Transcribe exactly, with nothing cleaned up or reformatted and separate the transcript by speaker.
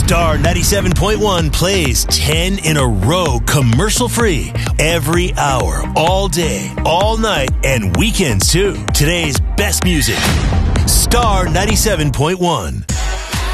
Speaker 1: Star ninety-seven point one plays ten in a row commercial-free every hour, all day, all night, and weekends too. Today's best music. Star ninety-seven point one.